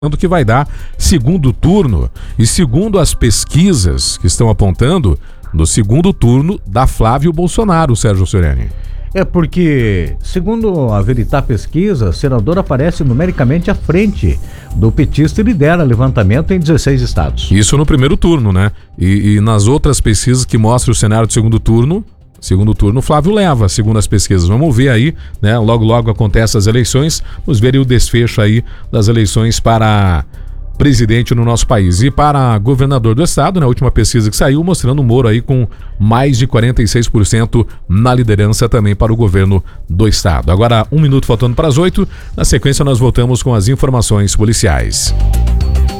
que vai dar segundo turno. E segundo as pesquisas que estão apontando, no segundo turno dá Flávio Bolsonaro, Sérgio Soriani. É porque, segundo a Veritá Pesquisa, o senador aparece numericamente à frente do petista e lidera levantamento em 16 estados. Isso no primeiro turno, né? E nas outras pesquisas que mostram o cenário do segundo turno, Flávio leva, segundo as pesquisas. Vamos ver aí, né? Logo acontecem as eleições, vamos ver aí o desfecho aí das eleições para presidente no nosso país. E para governador do estado, na última pesquisa que saiu, mostrando o Moro aí com mais de 46% na liderança também para o governo do estado. Agora, 1 minuto faltando para as 8, na sequência nós voltamos com as informações policiais.